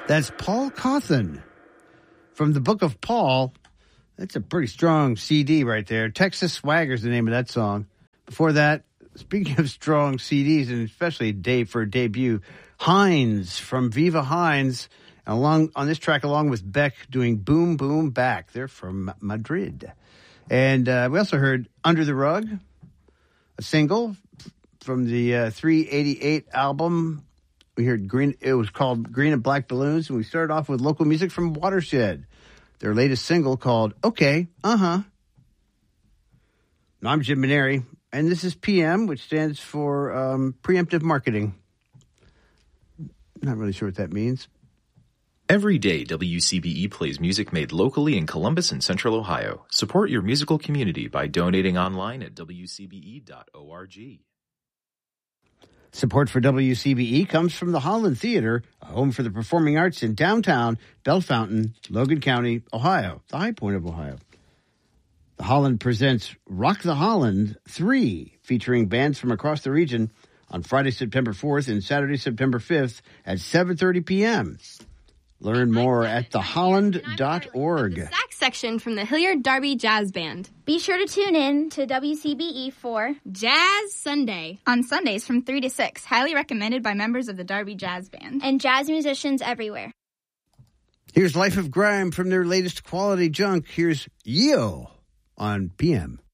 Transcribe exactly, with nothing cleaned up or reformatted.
That's Paul Cawthon from the Book of Paul. That's a pretty strong C D right there. Texas Swagger's the name of that song. Before that, speaking of strong C Ds, and especially day for a debut, Hines from Viva Hines, along on this track, along with Beck, doing Boom Boom Back. They're from Madrid. And uh, we also heard Under the Rug, a single from the uh, three eighty-eight album. We heard Green. It was called Green and Black Balloons, and we started off with local music from Watershed, their latest single called Okay, Uh-Huh. I'm Jim Maneri, and this is P M, which stands for um, Preemptive Marketing. Not really sure what that means. Every day, W C B E plays music made locally in Columbus and Central Ohio. Support your musical community by donating online at w c b e dot org. Support for W C B E comes from the Holland Theater, a home for the performing arts in downtown Bellefontaine, Logan County, Ohio, the high point of Ohio. The Holland presents Rock the Holland three, featuring bands from across the region on Friday, September fourth and Saturday, September fifth at seven thirty p.m. Learn more at the holland dot org. The sax section from the Hilliard Darby Jazz Band. Be sure to tune in to W C B E for Jazz Sunday. On Sundays from three to six. Highly recommended by members of the Darby Jazz Band. And jazz musicians everywhere. Here's Life of Grime from their latest Quality Junk. Here's Yo on P M.